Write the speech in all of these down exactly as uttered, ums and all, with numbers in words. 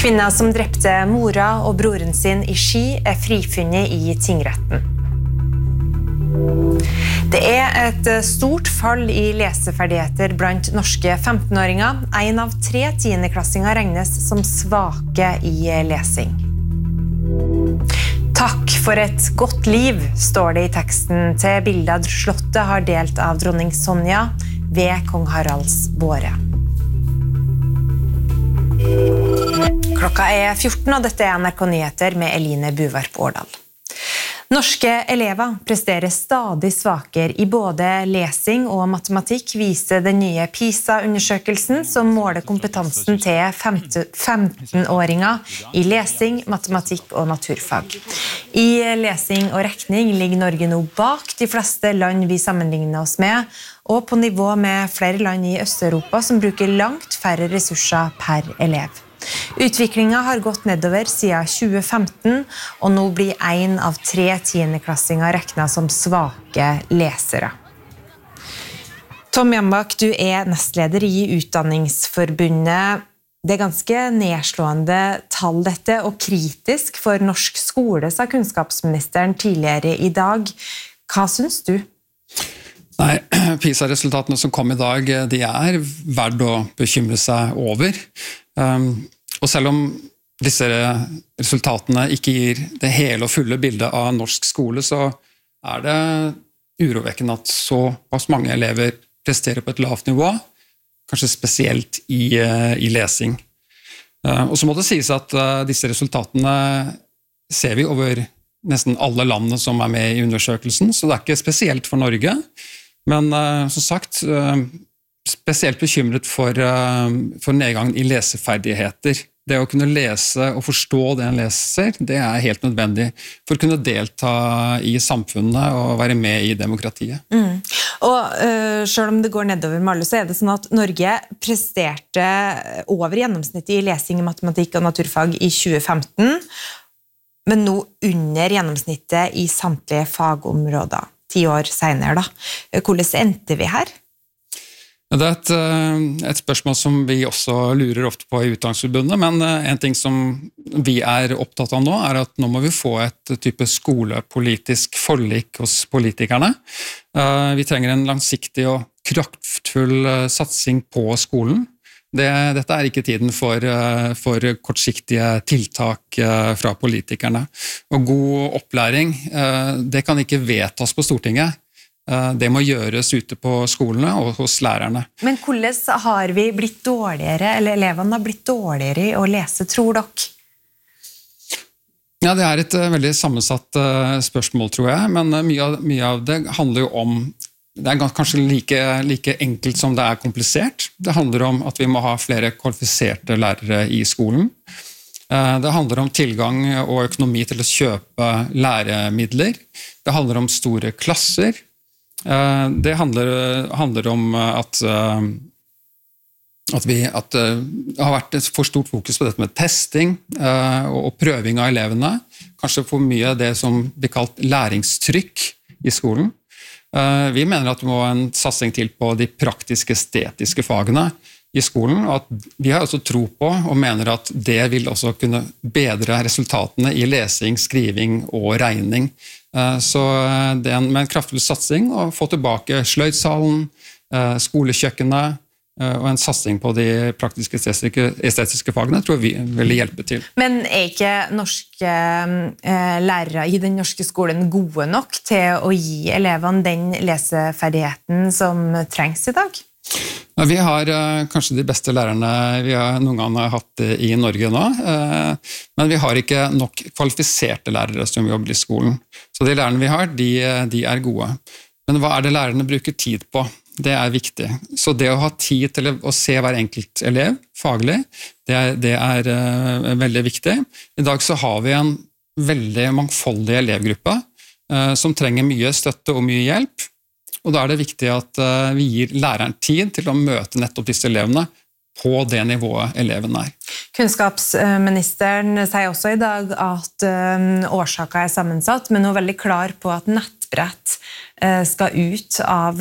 Kvinna som drepte mora og broren sin i Ski er frifunnet i tingretten. Det er et stort fall i leseferdigheter blant norske femtenåringer. En av tre tiendeklassinger regnes som svake i lesing. Takk for et godt liv, står det i teksten til bildet slottet har delt av dronning Sonja ved kong Haralds båre. Klokka er fjorten, og dette er N R K Nyheter med Eline Buvarp Årdal. Norske elever presterer stadig svakere i både lesing og matematikk, viser den nye PISA-undersøkelsen som måler kompetansen til femtenåringer i lesing, matematikk og naturfag. I lesing og rekning ligger Norge nå bak de fleste land vi sammenligner oss med, og på nivå med flere land i Øst-Europa som bruker langt færre ressurser per elev. Utviklingen har gått nedover siden tjue femten, og nå blir en av tre tiendeklassinger regnet som svake lesere. Tom Jambak, du er nestleder i Utdanningsforbundet. Det er ganske nedslående tall dette, og kritisk for norsk skole, sa kunnskapsministeren tidligere i dag. Hva synes du? Nei, PISA-resultatene som kom i dag, de er verdt å bekymre seg over. Um, og selv om disse resultatene ikke gir det hele og fulle bildet av norsk skole, så er det urovekkende at så pass mange elever presterer på et lavt nivå, kanskje spesielt i, i lesing. Uh, og så må det sies at uh, disse resultatene ser vi over nesten alle landene som er med i undersøkelsen, så det er ikke spesielt for Norge. Men uh, som sagt, uh, spesielt bekymret for, uh, for nedgangen i leseferdigheter. Det å kunne lese og forstå det en leser, det er helt nødvendig for å kunne delta i samfunnet og være med i demokratiet. Mm. Og uh, selv om det går nedover med alle, så er det sånn at Norge presterte over gjennomsnittet i lesing, matematikk og naturfag i tjue femten, men nå under gjennomsnittet i samtlige fagområder. Ti år senere da. Hvordan endte vi her? Det er et, et spørsmål som vi også lurer ofte på i Utdanningsforbundet, men en ting som vi er opptatt av nå, er at nå må vi få et type skolepolitisk forlik hos politikerne. Vi trenger en langsiktig og kraftfull satsing på skolen. Det, dette er ikke tiden for, for kortsiktige tiltak fra politikerne. Og god opplæring, det kan ikke vedtas på Stortinget. Det må gjøres ute på skolene og hos lærerne. Men hvordan har vi blitt dårligere, eller elevene har blitt dårligere i å lese, tror dere? Ja, det er et veldig sammensatt spørsmål, tror jeg, men mye av, mye av det handler jo om, det er kanskje like, like enkelt som det er komplisert. Det handler om at vi må ha flere kvalifiserte lærere i skolen. Det handler om tilgang og økonomi til å kjøpe læremidler. Det handler om store klasser. Det handler, handler om at, at, vi, at det har vært et for stort fokus på dette med testing og prøving av elevene. Kanskje for mye av det som blir kalt læringstrykk i skolen. Vi mener at det må en satsing til på de praktiske, estetiske fagene i skolen, og at vi har også tro på og mener at det vil også kunne bedre resultatene i lesing, skriving og regning. Så det er med en kraftfull satsing å få tilbake sløydsalen, skolekjøkkenet og en satsing på de praktiske estetiske, estetiske fagene tror vi vil hjelpe til. Men er ikke norske eh, lærere i den norske skolen gode nok til å gi elevene den leseferdigheten som trengs i dag? Ja, vi har uh, kanskje de beste lærerne vi har noen gang hatt i Norge nå, uh, men vi har ikke nok kvalifiserte lærere som jobber i skolen. Så de lærerne vi har, de, de er gode. Men hva er det lærerne bruker tid på? Det er viktig. Så det å ha tid til å se hver enkelt elev faglig, det er, det er uh, veldig viktig. I dag så har vi en veldig mangfoldig elevgruppe uh, som trenger mye støtte og mye hjelp. Og da er det viktig at vi gir læreren tid til å møte nettopp disse elevene på det nivået eleven er. Kunnskapsministeren sier også i dag at årsaken er sammensatt, men hun er veldig klar på at nettbrett skal ut av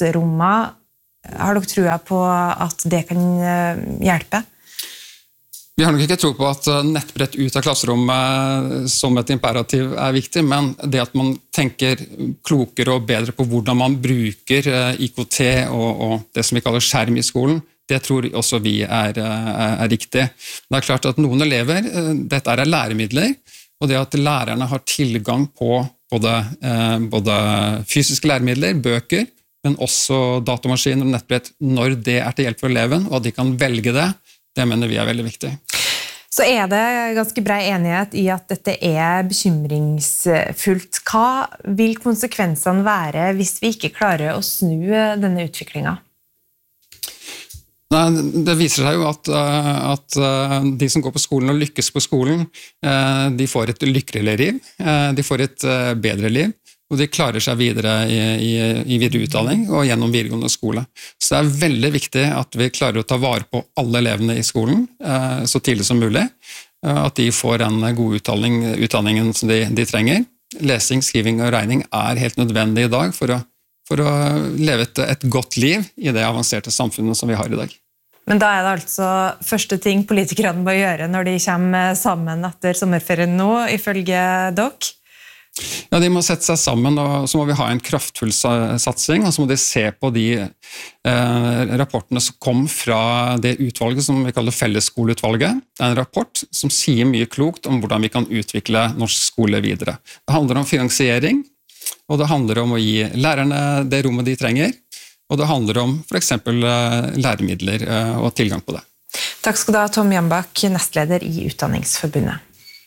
klasserommet. Har dere troa på at det kan hjelpe? Vi har nok ikke tro på at nettbrett ut av klasserommet som et imperativ er viktig, men det at man tenker klokere og bedre på hvordan man bruker I K T og, og det som vi kaller skjerm I skolen, det tror også vi er, er, er riktig. Det er klart at noen elever, dette er læremidler, og det at lærerne har tilgang på både, både fysiske læremidler, bøker, men også datamaskiner og nettbrett når det er til hjelp for eleven, og at de kan velge det, det mener vi er veldig viktig. Så er det ganske bred enighet I at dette er bekymringsfullt. Hva vil konsekvensene være hvis vi ikke klarer å snu denne utviklingen? Nei, det viser seg jo at, at de som går på skolen og lykkes på skolen, de får et lykkeligere liv, de får et bedre liv, og de klarer seg videre I, i, i videre utdanning og gjennom videregående skole. Så det er veldig viktig at vi klarer å ta vare på alle elevene I skolen eh, så tidlig som mulig, eh, at de får en god utdanning, utdanningen som de, de trenger. Lesing, skriving og regning er helt nødvendig I dag for å, for å leve et, et godt liv I det avanserte samfunnet som vi har I dag. Men da er det altså første ting politikerne må gjøre når de kommer sammen etter sommerferien nå, ifølge dere? Ja, de må sette seg sammen, og så må vi ha en kraftfull satsing, og så må de se på de eh, rapportene som kom fra det utvalget som vi kaller Fellesskoleutvalget. Det er en rapport som sier mye klokt om hvordan vi kan utvikle norsk skole videre. Det handler om finansiering, og det handler om å gi lærerne det rommet de trenger, og det handler om for eksempel eh, læremidler eh, og tilgang på det. Takk skal du ha, Tom Jambak, nestleder I Utdanningsforbundet.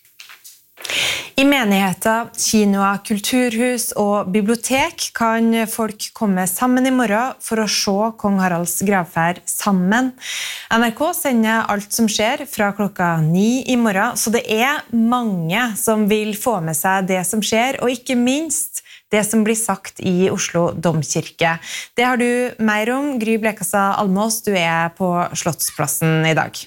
I menigheter, kinoer, kulturhus og bibliotek kan folk komme sammen I morgen for å se Kong Haralds gravferd sammen. N R K sender alt som skjer fra klokka ni I morgen, så det er mange som vil få med seg det som skjer, og ikke minst det som blir sagt I Oslo Domkirke. Det har du mer om, Gry Blekastad Almås, du er på Slottsplassen I dag.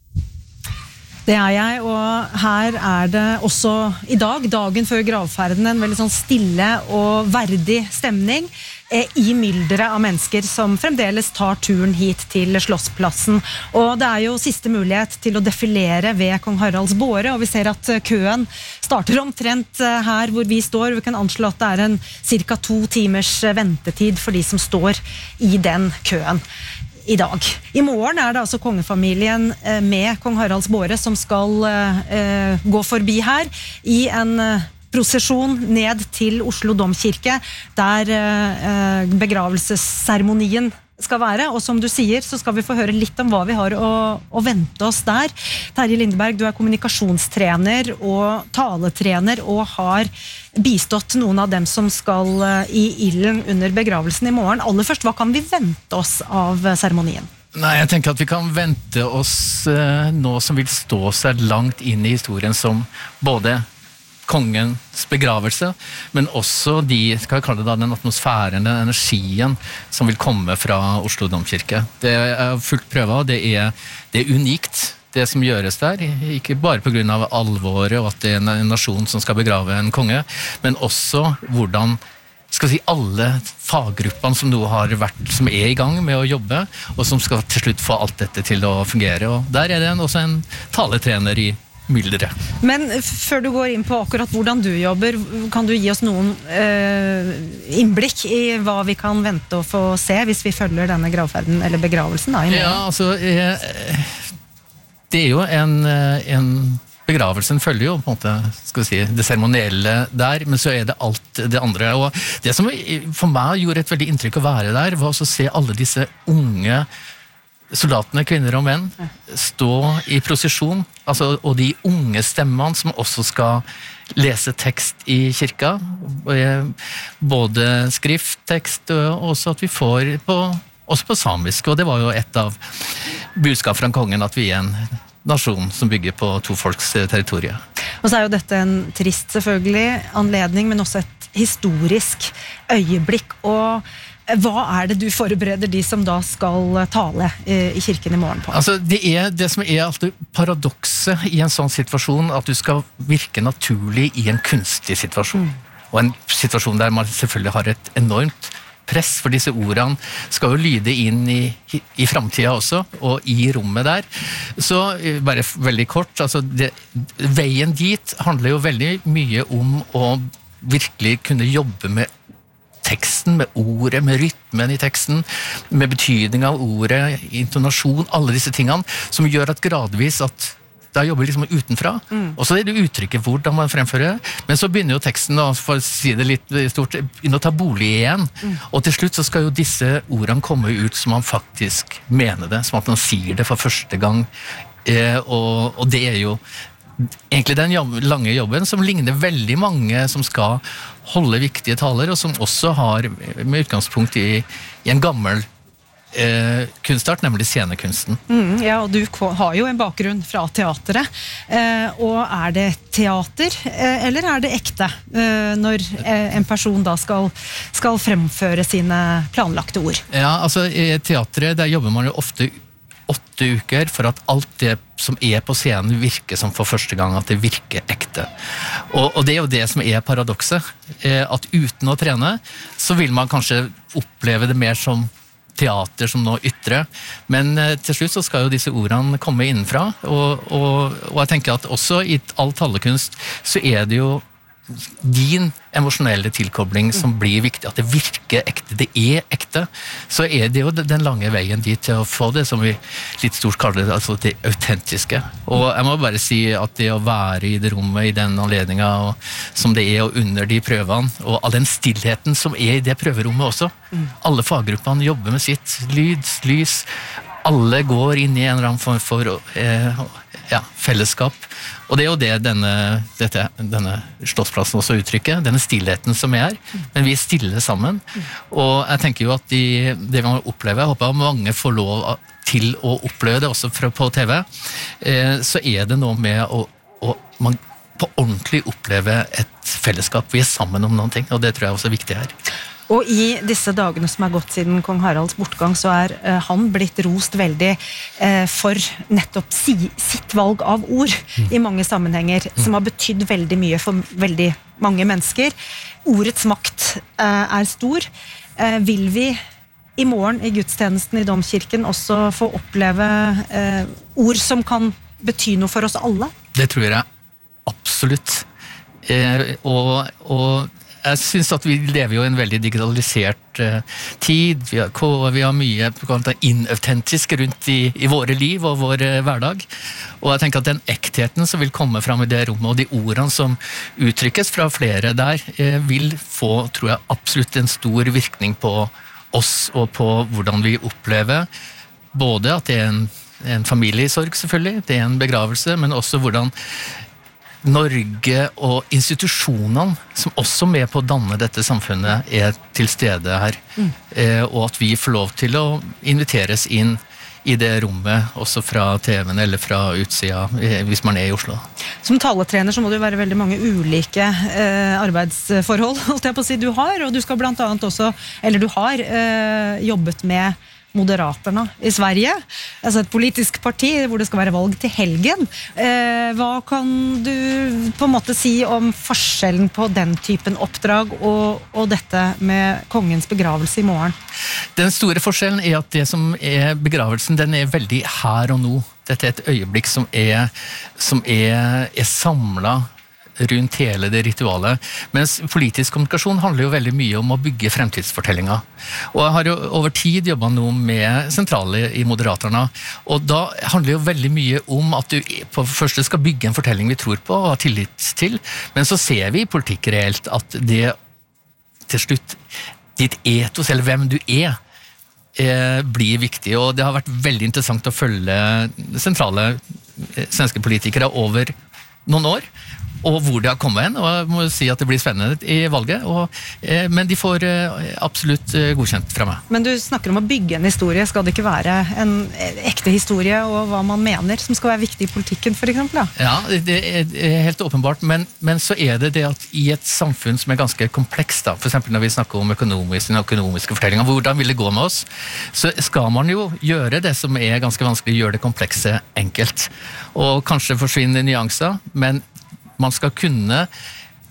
Det er jeg, og her er det også I dag, dagen før gravferden, en veldig sånn stille og verdig stemning I mylderet av mennesker som fremdeles tar turen hit til Slottsplassen. Og det er jo siste mulighet til å defilere ved Kong Haralds båre, og vi ser at køen starter omtrent her hvor vi står. Vi kan anslå at det er en cirka to timers ventetid for de som står I den køen I dag. I morgen er det altså kongefamilien med Kong Haralds båre som skal eh, gå forbi her I en prosesjon ned til Oslo Domkirke, der eh, begravelsesseremonien skal være, og som du sier, så skal vi få høre litt om hva vi har å, å vente oss der. Terje Lindeberg, du er kommunikasjonstrener og taletrener, og har bistått noen av dem som skal I ilden under begravelsen I morgen. Aller først, hva kan vi vente oss av seremonien? Nei, jeg tenker at vi kan vente oss uh, nå som vil stå seg langt inn I historien som både kongens begravelse, men også de, skal jeg kalle det da, den atmosfæren, den energien som vil komme fra Oslo Domkirke. Det er fullt prøvet, og det er, det er unikt, det som gjøres der, ikke bare på grunn av alvoret og at det er en nasjon som skal begrave en konge, men også hvordan skal si, alle faggruppene som nå har vært, som er I gang med å jobbe, og som skal til slutt få alt dette til å fungere. Og der er det også en taletrener I myldre. Men før du går inn på akkurat hvordan du jobber, kan du gi oss noen eh, innblikk I hva vi kan vente å få se hvis vi følger denne gravferden eller begravelsen da, I morgen? Ja, altså eh, det er jo en, en begravelsen følger jo på en måte, skal vi si, det seremonielle der, men så er det alt det andre. Og det som for meg gjorde et veldig inntrykk å være der, var også å se alle disse unge soldatene, kvinner og menn, stå I prosesjon, altså, og de unge stemmene som også skal lese tekst I kirka, både skrifttekst, og også at vi får på, også på samisk, og det var jo et av budskap fra kongen at vi er en nasjon som bygger på to folks territorie. Og så er jo dette en trist selvfølgelig anledning, men også et historisk øyeblikk, og hva er det du forbereder de som da skal tale I kirken I morgen på? Altså, det er det som er alltid paradokset I en sånn situasjon, at du skal virke naturlig I en kunstig situasjon. Og en situasjon der man selvfølgelig har et enormt press, for disse ordene skal jo lyde inn i, i fremtiden også, og i rommet der. Så bare veldig kort, altså det, veien dit handler jo veldig mye om å virkelig kunne jobbe med teksten, med ordet, med rytmen i teksten, med betydning av ordet, intonasjon, alle disse tingene, som gjør at gradvis at da jobber vi liksom utenfra, mm. og så er det uttrykket hvordan man fremfører, men så begynner jo teksten, da, for å si det litt stort, begynner å ta bolig igjen, mm. og til slutt så skal jo disse ordene komme ut som man faktisk mener det, som at man sier det for første gang, eh, og, og det er jo egentlig den jobb, lange jobben som ligner veldig mange som skal holde viktige taler, og som også har med utgangspunkt i, i en gammel Eh, kunstart, nemlig scenekunsten. Mm, ja, og du har jo en bakgrunn fra teateret. Eh, og er det teater, eh, eller er det ekte, eh, når eh, en person da skal, skal fremføre sine planlagte ord? Ja, altså i teateret, der jobber man jo ofte åtte uker for at alt det som er på scenen virker som for første gang, at det virker ekte. Og, og det er jo det som er paradokset, eh, at uten å trene, så vil man kanskje oppleve det mer som teater som nå ytre, men eh, til slutt så skal jo disse ordene komme innenfra, og, og, og jeg tenker at også i all talekunst så er det jo din emosjonelle tilkobling som blir viktig, at det virker ekte, det er ekte, så er det jo den lange veien dit til å få det som vi litt stort kaller det, altså det autentiske. Og jeg må bare si at det å være i det rommet i den anledningen, og, som det er og under de prøvene, og all den stillheten som er i det prøverommet også, alle faggruppene jobber med sitt, lyd, lys, alle går inn i en eller annen form for eh, ja, fellesskap. Og det er jo det denne, dette, denne slottsplassen også uttrykker, denne stillheten som er, men vi er stille sammen. Og jeg tenker jo at de, det man opplever, jeg håper mange får lov til å oppleve det også på T V, eh, så er det noe med å, å man på ordentlig oppleve et fellesskap. Vi er sammen om noen ting, og det tror jeg også er viktig her. Og i disse dagene som er gått siden kong Haralds bortgang, så er uh, han blitt rost veldig uh, for nettopp si, sitt valg av ord mm. i mange sammenhenger, mm. som har betydd veldig mye for veldig mange mennesker. Ordets makt uh, er stor. Uh, vil vi i morgen i gudstjenesten i Domkirken også få oppleve uh, ord som kan bety noe for oss alle? Det tror jeg absolutt. Eh, og, og jeg synes at vi lever jo i en veldig digitalisert uh, tid, vi har, vi har mye inautentisk rundt i, i våre liv og vår uh, hverdag, og jeg tenker at den ektheten som vil komme frem i det rommet, og de ordene som uttrykkes fra flere der, uh, vil få, tror jeg, absolutt en stor virkning på oss, og på hvordan vi opplever, både at det er en, en familiesorg selvfølgelig, det er en begravelse, men også hvordan Norge og institusjonene som også er med på å danne dette samfunnet er til stede her, mm. eh, og at vi får lov til å inviteres inn i det rommet, også fra T V-en eller fra utsida, eh, hvis man er i Oslo. Som taletrener så må det jo være veldig mange ulike eh, arbeidsforhold, holdt jeg på å si, du har, og du skal blant annet også, eller du har eh, jobbet med Moderaterna i Sverige, altså et politisk parti hvor det skal være valg til helgen. Eh, hva kan du på en måte si om forskjellen på den typen oppdrag og, og dette med kongens begravelse i morgen? Den store forskjellen er at det som er begravelsen, den er veldig her og nå. Dette er et øyeblikk som er, som er, er samlet rundt hele det ritualet. Mens politisk kommunikasjon handler jo veldig mye om å bygge fremtidsfortellinger. Og jeg har jo over tid jobbet nå med sentrale i Moderaterna, og da handler jo veldig mye om at du på første skal bygge en fortelling vi tror på og har tillit til, men så ser vi i politikk reelt at det til slutt, ditt etos eller hvem du er, eh, blir viktig, og det har vært veldig interessant å følge sentrale svenske politikere over noen år, og hvor det har kommet hen, og jeg må si at det blir spennende i valget, og, eh, men de får eh, absolutt eh, godkjent fra meg. Men du snakker om å bygge en historie, skal det ikke være en ekte historie, og hva man mener som skal være viktig i politikken, for eksempel? Da? Ja, det er helt åpenbart, men, men så er det det at i et samfunn som er ganske komplekst, da, for eksempel når vi snakker om økonomiske, økonomiske fortellinger, hvordan vil det gå med oss, så skal man jo gjøre det som er ganske vanskelig, gjøre det komplekse enkelt, og kanskje forsvinne nyanser, men man skal kunne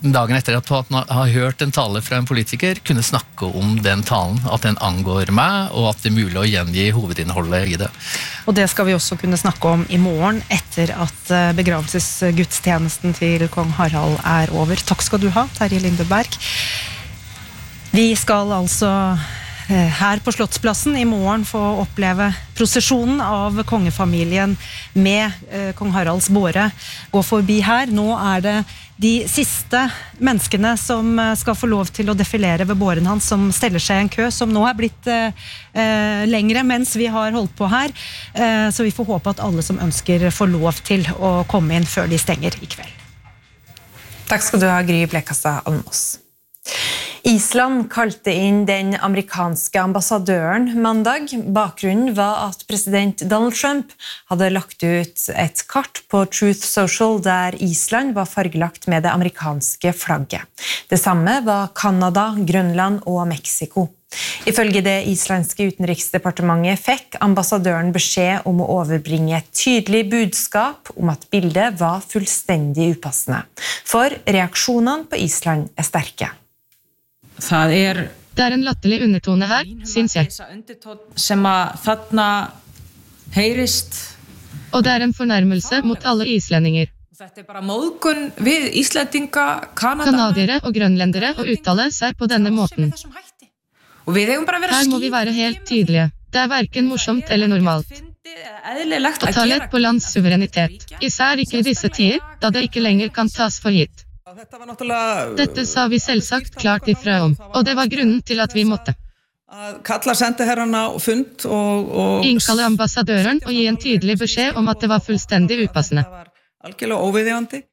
dagen etter at han har hørt en tale fra en politiker, kunne snakke om den talen, at den angår meg, og at det er mulig å gjengi hovedinnholdet i det. Og det skal vi også kunne snakke om i morgen, etter at begravelsesgudstjenesten til kong Harald er over. Takk skal du ha, Terje Lindeberg. Vi skal altså her på Slottsplassen i morgen få oppleve prosesjonen av kongefamilien med eh, kong Haralds båre gå forbi her. Nå er det de siste menneskene som skal få lov til å defilere ved båren hans, som steller seg i en kø, som nå er blitt eh, lengre mens vi har holdt på her. Eh, så vi får håpe at alle som ønsker får lov til å komme inn før de stenger i kveld. Takk skal du ha, Gry Blekastad Almås. Island kalte inn den amerikanske ambassadøren mandag. Bakgrunnen var at president Donald Trump hadde lagt ut et kart på Truth Social der Island var fargelagt med det amerikanske flagget. Det samme var Kanada, Grønland og Mexico. Ifølge det islandske utenriksdepartementet fikk ambassadøren beskjed om å overbringe et tydelig budskap om at bildet var fullstendig upassende. For reaksjonene på Island er sterke. Það er Det er en latterlig undertone her, syns jeg. sem að þarna heyrist. Og det er en fornærmelse mot alle islendinger, Þetta er bara móðgun við Íslendinga, Kanada. kanadiere og grønlendere å uttale seg på denne måten. Og við eigum bara að vera Her må vi være helt tydelige. Det er hverken morsomt eller normalt eðlilegt å ta lett på lands suverenitet, især ikke i disse tider, da det ikke lenger kan tas for gitt. Þetta var náttúrulega Dette sa vi selvsagt klart ifra om, og det var grunnen til at vi måtte að kalla sendiherrana á fund og, og innkalle ambassadøren og gi en tydelig beskjed om at det var fullstendig upassende. Það var algjörlega óviðeigandi.